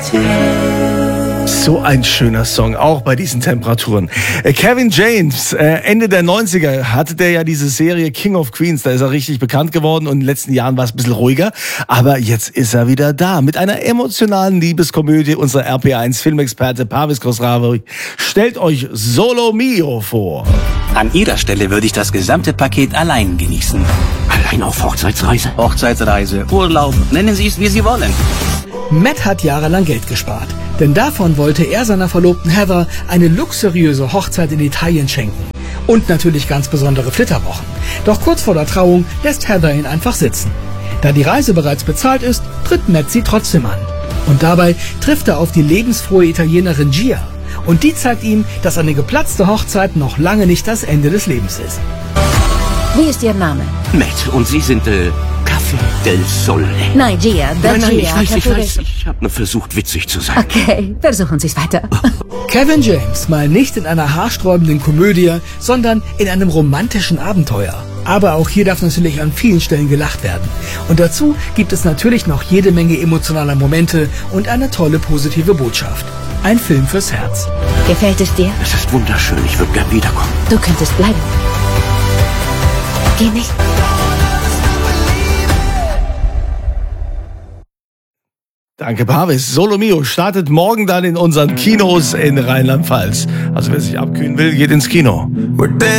So ein schöner Song, auch bei diesen Temperaturen. Kevin James, Ende der 90er hatte der ja diese Serie King of Queens, da ist er richtig bekannt geworden und in den letzten Jahren war es ein bisschen ruhiger, aber jetzt ist er wieder da mit einer emotionalen Liebeskomödie. Unser RPA1 Filmexperte Parvis Khosravi stellt euch Solo Mio vor. An Ihrer Stelle würde ich das gesamte Paket allein genießen. Allein auf Hochzeitsreise? Hochzeitsreise, Urlaub, nennen Sie es wie Sie wollen. Matt hat jahrelang Geld gespart, denn davon wollte er seiner Verlobten Heather eine luxuriöse Hochzeit in Italien schenken. Und natürlich ganz besondere Flitterwochen. Doch kurz vor der Trauung lässt Heather ihn einfach sitzen. Da die Reise bereits bezahlt ist, tritt Matt sie trotzdem an. Und dabei trifft er auf die lebensfrohe Italienerin Gia. Und die zeigt ihm, dass eine geplatzte Hochzeit noch lange nicht das Ende des Lebens ist. Wie ist Ihr Name? Matt, und Sie sind, Café del Sole. Nein, Gia. Nein, ich weiß. Ich habe nur versucht, witzig zu sein. Okay, versuchen Sie es weiter. Kevin James mal nicht in einer haarsträubenden Komödie, sondern in einem romantischen Abenteuer. Aber auch hier darf natürlich an vielen Stellen gelacht werden. Und dazu gibt es natürlich noch jede Menge emotionaler Momente und eine tolle positive Botschaft. Ein Film fürs Herz. Gefällt es dir? Es ist wunderschön. Ich würde gern wiederkommen. Du könntest bleiben. Geh nicht. Danke, Parvis. Solo Mio startet morgen dann in unseren Kinos in Rheinland-Pfalz. Also wer sich abkühlen will, geht ins Kino.